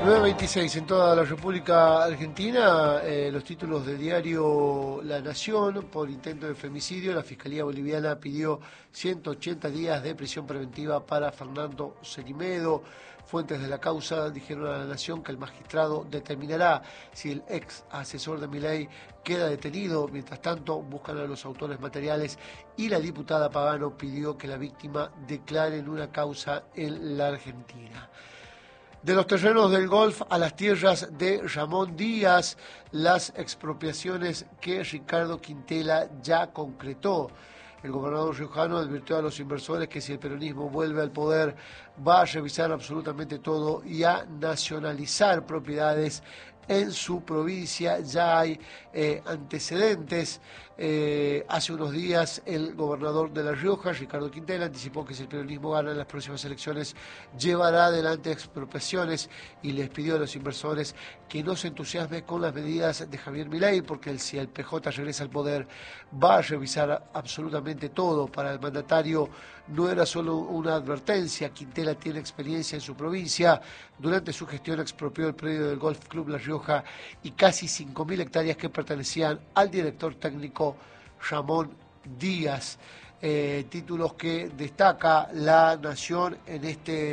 9:26 en toda la República Argentina. Los títulos del diario La Nación: por intento de femicidio, la Fiscalía Boliviana pidió 180 días de prisión preventiva para Fernando Cerimedo. Fuentes de la causa dijeron a La Nación que el magistrado determinará si el ex asesor de Milei queda detenido. Mientras tanto, buscan a los autores materiales y la diputada Pagano pidió que la víctima declare en una causa en la Argentina. De los terrenos del Golf a las tierras de Ramón Díaz, las expropiaciones que Ricardo Quintela ya concretó. El gobernador riojano advirtió a los inversores que si el peronismo vuelve al poder va a revisar absolutamente todo y a nacionalizar propiedades en su provincia. Ya hay antecedentes. Hace unos días el gobernador de La Rioja, Ricardo Quintela, anticipó que si el peronismo gana en las próximas elecciones llevará adelante expropiaciones y les pidió a los inversores que no se entusiasmen con las medidas de Javier Milei, porque si el PJ regresa al poder va a revisar absolutamente todo. Para el mandatario no era solo una advertencia. Quintela tiene experiencia en su provincia. Durante su gestión expropió el predio del Golf Club La Rioja y casi 5.000 hectáreas que pertenecían al director técnico Ramón Díaz. Títulos que destaca La Nación en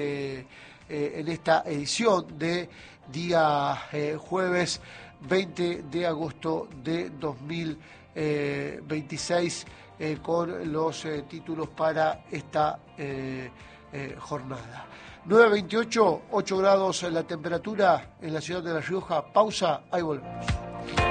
esta edición de día jueves 20 de agosto de 2026, con los títulos para esta jornada. 9:28, 8 grados la temperatura en la ciudad de La Rioja. Pausa, ahí volvemos.